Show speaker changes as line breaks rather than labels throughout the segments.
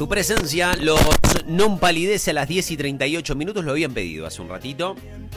Tu presencia los non palidece a las 10:38. Lo habían pedido hace un ratito.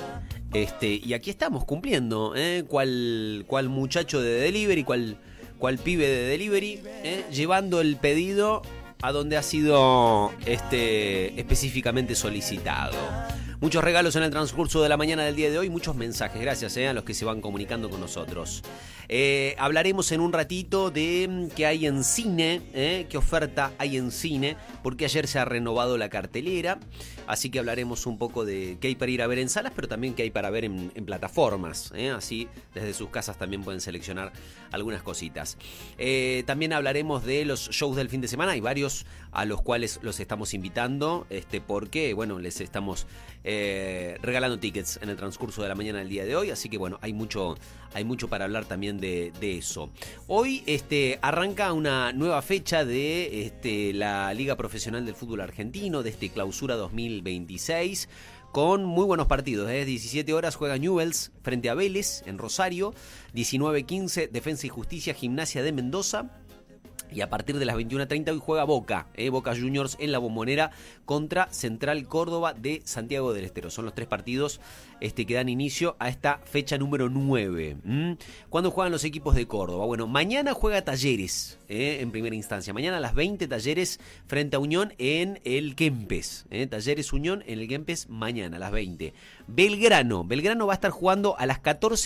Y aquí estamos cumpliendo, cual muchacho de delivery, cual pibe de delivery, llevando el pedido a donde ha sido específicamente solicitado. Muchos regalos en el transcurso de la mañana del día de hoy, muchos mensajes, gracias a los que se van comunicando con nosotros. Hablaremos en un ratito de qué hay en cine, qué oferta hay en cine, porque ayer se ha renovado la cartelera, así que hablaremos un poco de qué hay para ir a ver en salas, pero también qué hay para ver en plataformas, así desde sus casas también pueden seleccionar algunas cositas. También hablaremos de los shows del fin de semana, hay varios a los cuales los estamos invitando, porque bueno, les estamos regalando tickets en el transcurso de la mañana del día de hoy, así que bueno, hay mucho para hablar también de eso. Hoy arranca una nueva fecha de la Liga Profesional del Fútbol Argentino, de Clausura 2026, con muy buenos partidos. 17 horas juega Newell's frente a Vélez en Rosario, 19:15 Defensa y Justicia Gimnasia de Mendoza. Y a partir de las 21:30 hoy juega Boca Juniors en la Bombonera contra Central Córdoba de Santiago del Estero. Son los tres partidos que dan inicio a esta fecha número 9. ¿Cuándo juegan los equipos de Córdoba? Bueno, mañana juega Talleres en primera instancia. Mañana a las 20 Talleres frente a Unión en el Kempes. Talleres Unión en el Kempes mañana a las 20. Belgrano va a estar jugando a las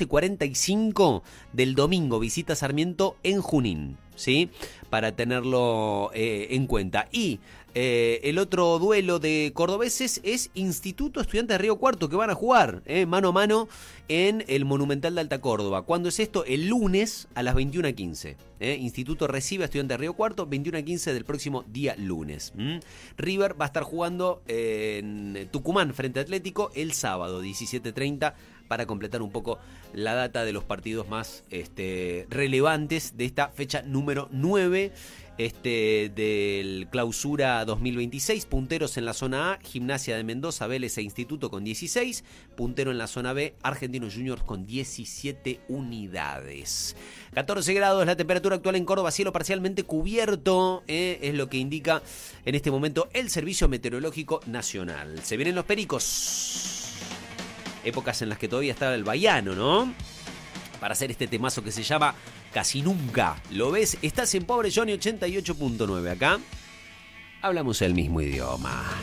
14:45 del domingo. Visita Sarmiento en Junín. ¿Sí? Para tenerlo en cuenta. Y el otro duelo de cordobeses es Instituto Estudiantes de Río Cuarto, que van a jugar mano a mano en el Monumental de Alta Córdoba. ¿Cuándo es esto? El lunes a las 21:15. Instituto recibe a Estudiantes de Río Cuarto, 21:15 del próximo día lunes. River va a estar jugando en Tucumán frente a Atlético el sábado, 17:30, para completar un poco la data de los partidos más relevantes de esta fecha número 9 del Clausura 2026. Punteros en la zona A, Gimnasia de Mendoza, Vélez e Instituto con 16. Puntero en la zona B, Argentinos Juniors con 17 unidades. 14 grados la temperatura actual en Córdoba, cielo parcialmente cubierto, es lo que indica en este momento el Servicio Meteorológico Nacional. Se vienen los pericos. Épocas en las que todavía estaba el baiano, ¿no? Para hacer este temazo que se llama Casi Nunca. ¿Lo ves? Estás en Pobre Johnny 88.9. Acá hablamos el mismo idioma.